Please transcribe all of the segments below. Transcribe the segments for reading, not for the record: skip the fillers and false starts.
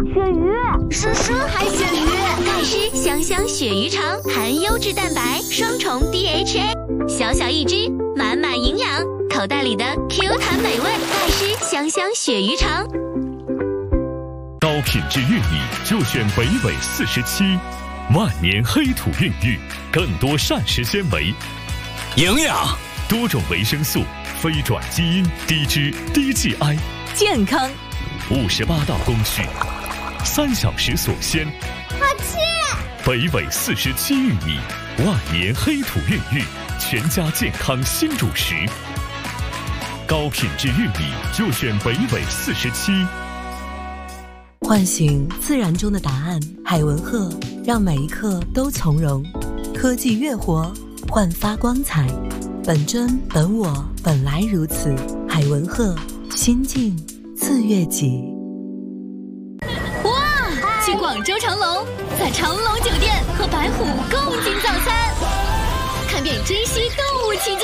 鳕鱼， 叔叔还鳕鱼。 盖诗香香鳕鱼肠，含优质蛋白，双重 DHA， 小小一只，满满营养，口袋里的 Q 弹美味。盖诗香香鳕鱼肠。 高品质玉米就选北纬47，万年黑土孕育，更多膳食纤维、 营养、 多种维生素、非转基因、低脂低 GI， 健康。 58道工序，3小时锁鲜。 好吃。 北纬47玉米，万年黑土孕育，全家健康新主食。高品质玉米就选北纬47。 唤醒自然中的答案，海文鹤让每一刻都从容。科技越活，焕发光彩。本真本我，本来如此。海文鹤，心境自悦己。 哇！去广州长隆，在长隆酒店和白虎共进早餐，看遍珍稀动物奇迹。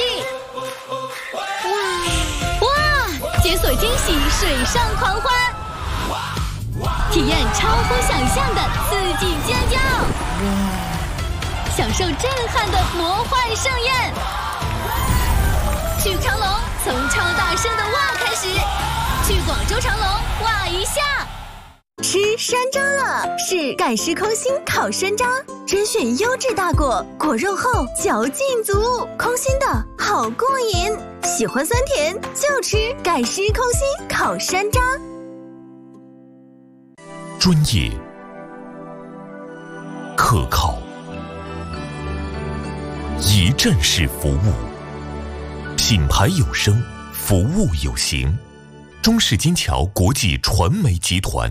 哇！解锁惊喜水上狂欢。体验超乎想象的刺激尖叫，享受震撼的魔幻盛宴。去长隆，从超大声的哇开始，去广州长隆哇一下。 吃山楂了，是盖诗空心烤山楂，甄选优质大果，果肉厚，嚼劲足，空心的好过瘾。喜欢酸甜就吃盖诗空心烤山楂。 专业、可靠、一站式服务，品牌有声，服务有形。中式金桥国际传媒集团。